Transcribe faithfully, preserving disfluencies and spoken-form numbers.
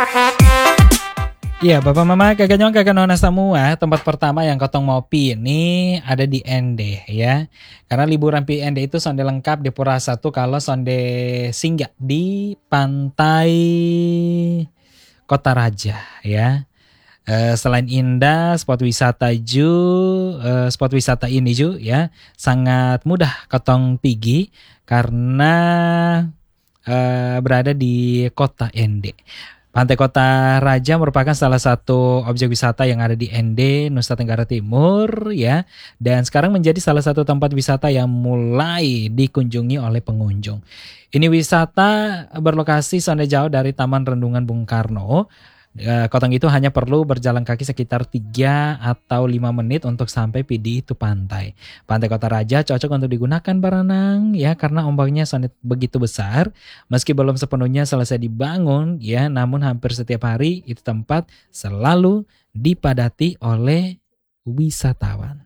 Iya, Bapak Mama, Kakak Nyong, Kakak Nona semua, tempat pertama yang Kotong mau pi ini ada di Ende ya. Karena liburan pi Ende itu sonde lengkap di Pura Satu kalau sonde singgah di pantai Kota Raja ya. Eh, selain indah, spot wisata ju, eh, spot wisata ini ju ya sangat mudah Kotong pigi karena eh, berada di Kota Ende. Pantai Kota Raja merupakan salah satu objek wisata yang ada di Ende, Nusa Tenggara Timur ya. Dan sekarang menjadi salah satu tempat wisata yang mulai dikunjungi oleh pengunjung. Ini wisata berlokasi sonde jauh dari Taman Rendungan Bung Karno. Eh, Kotong itu hanya perlu berjalan kaki sekitar tiga atau lima menit untuk sampai di itu pantai. Pantai Kota Raja cocok untuk digunakan berenang ya karena ombaknya sangat begitu besar. Meski belum sepenuhnya selesai dibangun ya, namun hampir setiap hari itu tempat selalu dipadati oleh wisatawan.